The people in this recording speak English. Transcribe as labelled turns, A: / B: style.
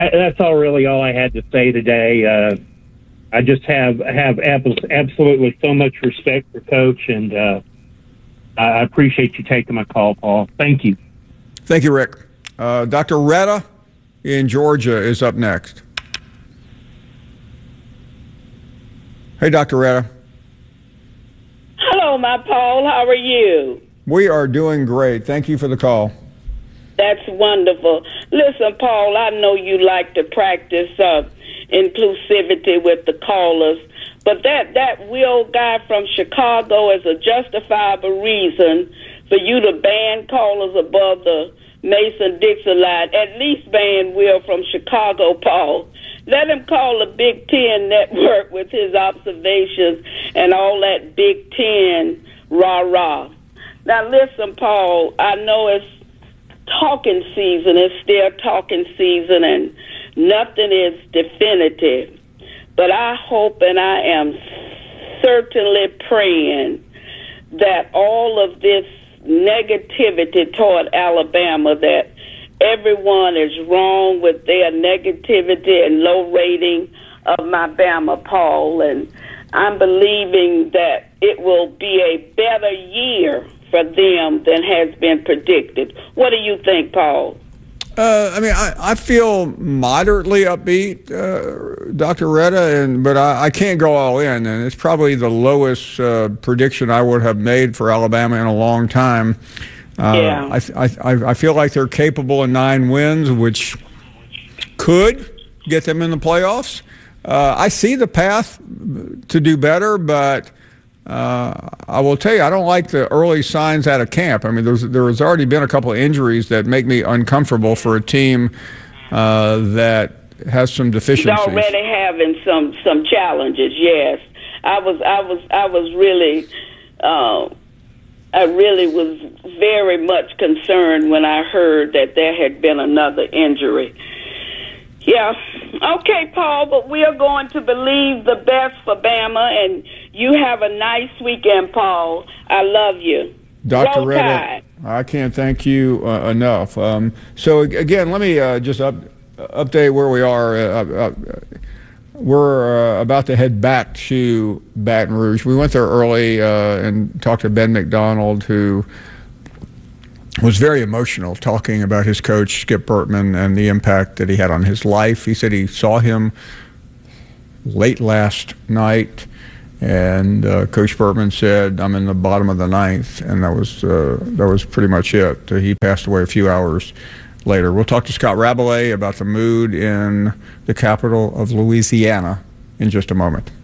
A: That's all I had to say today. I just have absolutely so much respect for Coach, and I appreciate you taking my call, Paul. Thank you.
B: Thank you, Rick. Dr. Retta in Georgia is up next. Hey, Dr. Retta.
C: Hello, my Paul. How are you?
B: We are doing great. Thank you for the call.
C: That's wonderful. Listen, Paul, I know you like to practice inclusivity with the callers, but that Will guy from Chicago is a justifiable reason for you to ban callers above the Mason-Dixon line. At least ban Will from Chicago, Paul. Let him call the Big Ten network with his observations and all that Big Ten rah-rah. Now, listen, Paul, I know it's talking season. It's still talking season, and nothing is definitive. But I hope and I am certainly praying that all of this negativity toward Alabama, that everyone is wrong with their negativity and low rating of my Bama, Paul. And I'm believing that it will be a better year for them than has been predicted. What do you think, Paul?
B: I feel moderately upbeat, Dr. Retta, but I can't go all in, and it's probably the lowest prediction I would have made for Alabama in a long time. I feel like they're capable of 9 wins, which could get them in the playoffs. I see the path to do better, but I will tell you, I don't like the early signs out of camp. I mean, there has already been a couple of injuries that make me uncomfortable for a team that has some deficiencies.
C: He's already having some challenges. Yes, I really was very much concerned when I heard that there had been another injury. Yeah. Okay, Paul, but we are going to believe the best for Bama, and you have a nice weekend, Paul. I love you.
B: Dr. Retta, I can't thank you enough. So, again, let me just update where we are. We're about to head back to Baton Rouge. We went there early and talked to Ben McDonald, who was very emotional, talking about his coach, Skip Bertman, and the impact that he had on his life. He said he saw him late last night, and Coach Bertman said, "I'm in the bottom of the ninth," and that was pretty much it. He passed away a few hours later. We'll talk to Scott Rabelais about the mood in the capital of Louisiana in just a moment.